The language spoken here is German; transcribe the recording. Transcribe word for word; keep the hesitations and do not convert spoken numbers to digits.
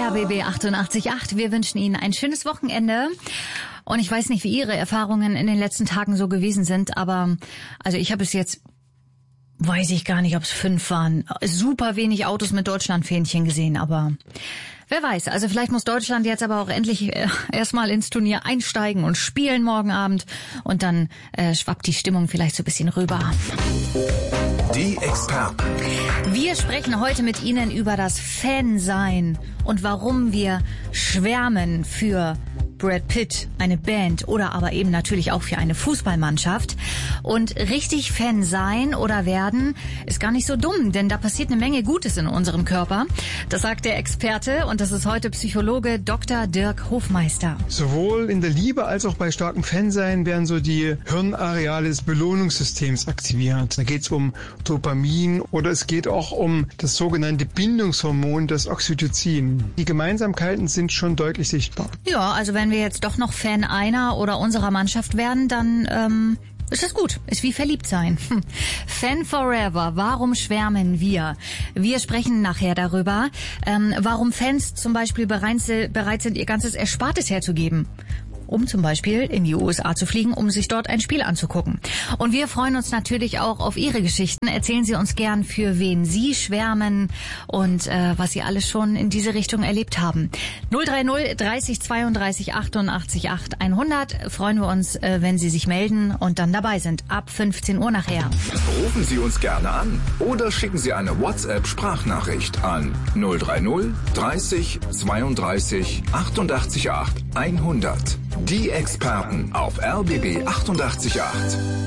R B B achtundachtzig Komma acht. Wir wünschen Ihnen ein schönes Wochenende. Und ich weiß nicht, wie Ihre Erfahrungen in den letzten Tagen so gewesen sind, aber also ich habe es jetzt, weiß ich gar nicht, ob es fünf waren, super wenig Autos mit Deutschlandfähnchen gesehen, aber wer weiß. Also vielleicht muss Deutschland jetzt aber auch endlich äh, erstmal ins Turnier einsteigen und spielen morgen Abend und dann äh, schwappt die Stimmung vielleicht so ein bisschen rüber. Die Experten. Wir sprechen heute mit Ihnen über das Fansein und warum wir schwärmen für Brad Pitt, eine Band oder aber eben natürlich auch für eine Fußballmannschaft. Und richtig Fan sein oder werden ist gar nicht so dumm, denn da passiert eine Menge Gutes in unserem Körper. Das sagt der Experte und das ist heute Psychologe Doktor Dirk Hofmeister. Sowohl in der Liebe als auch bei starkem Fansein werden so die Hirnareale des Belohnungssystems aktiviert. Da geht es um Dopamin oder es geht auch um das sogenannte Bindungshormon, das Oxytocin. Die Gemeinsamkeiten sind schon deutlich sichtbar. Ja, also wenn wir jetzt doch noch Fan einer oder unserer Mannschaft werden, dann ähm, ist das gut. Ist wie verliebt sein. Fan forever. Warum schwärmen wir? Wir sprechen nachher darüber, ähm, warum Fans zum Beispiel bereit sind, ihr ganzes Erspartes herzugeben, um zum Beispiel in die U S A zu fliegen, um sich dort ein Spiel anzugucken. Und wir freuen uns natürlich auch auf Ihre Geschichten. Erzählen Sie uns gern, für wen Sie schwärmen und äh, was Sie alles schon in diese Richtung erlebt haben. null drei null dreißig zweiunddreißig achtundachtzig acht hundert. Freuen wir uns, äh, wenn Sie sich melden und dann dabei sind. Ab fünfzehn Uhr nachher. Rufen Sie uns gerne an oder schicken Sie eine WhatsApp-Sprachnachricht an null drei null dreißig zweiunddreißig achtundachtzig acht hundert. Die Experten auf R B B achtundachtzig Komma acht.